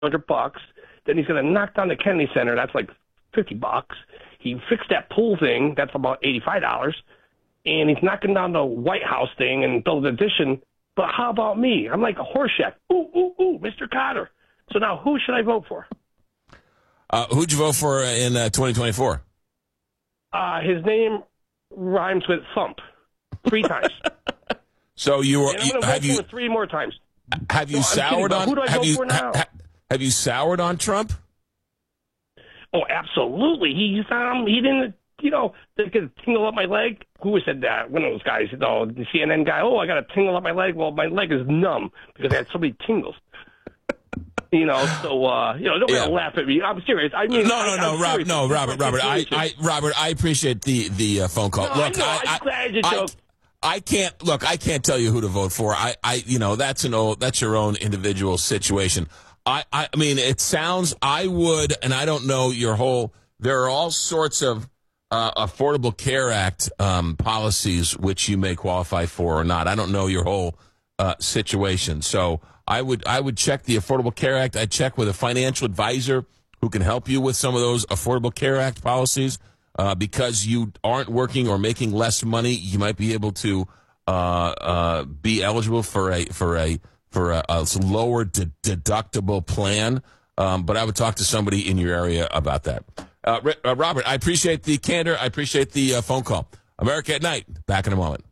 $200. Then he's going to knock down the Kennedy Center. That's like $50. He fixed that pool thing. That's about $85. And he's knocking down the White House thing and build an addition. But how about me? I'm like a Horseshack. Ooh, ooh, ooh, Mr. Cotter. So now who should I vote for? Who'd you vote for in 2024? His name rhymes with thump 3 times. So you were? And I'm going to vote for him 3 more times. Have you soured on? Who do I vote for now? Have you soured on Trump? Oh, absolutely. He didn't. They could tingle up my leg. Who said that? One of those guys, the CNN guy. Oh, I got a tingle up my leg. Well, my leg is numb because I had so many tingles. Don't laugh at me. I'm serious. I mean, Robert. I appreciate the phone call. No, look, I'm glad you joke. I can't tell you who to vote for. That's your own individual situation. I mean, it sounds, I would, and I don't know there are all sorts of Affordable Care Act policies which you may qualify for or not. I don't know your whole situation. So I would check the Affordable Care Act. I'd check with a financial advisor who can help you with some of those Affordable Care Act policies. Because you aren't working or making less money, you might be able to be eligible for a lower deductible plan. But I would talk to somebody in your area about that. Robert, I appreciate the candor. I appreciate the phone call. America at Night. Back in a moment.